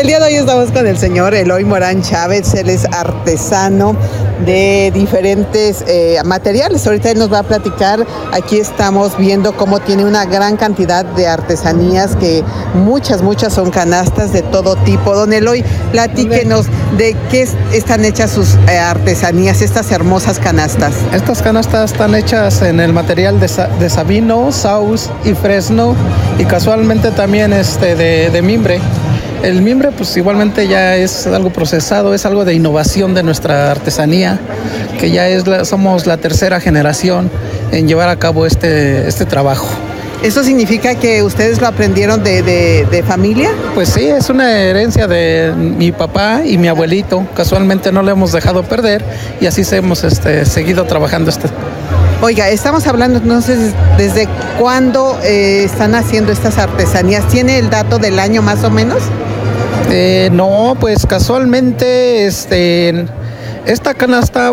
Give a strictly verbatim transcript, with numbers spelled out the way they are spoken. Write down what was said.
El día de hoy estamos con el señor Eloy Morán Chávez. Él es artesano de diferentes eh, materiales. Ahorita él nos va a platicar. Aquí estamos viendo cómo tiene una gran cantidad de artesanías, que muchas, muchas son canastas de todo tipo. Don Eloy, platíquenos de qué están hechas sus eh, artesanías, estas hermosas canastas. Estas canastas están hechas en el material de, de sabino, saus y fresno, y casualmente también este de, de mimbre. El mimbre pues igualmente ya es algo procesado, es algo de innovación de nuestra artesanía, que ya es la, somos la tercera generación en llevar a cabo este, este trabajo. ¿Eso significa que ustedes lo aprendieron de, de, de familia? Pues sí, es una herencia de mi papá y mi abuelito. Casualmente no lo hemos dejado perder y así hemos este, seguido trabajando este. Oiga, estamos hablando entonces desde cuándo eh, están haciendo estas artesanías. ¿Tiene el dato del año más o menos? Eh, no, pues casualmente este, esta canasta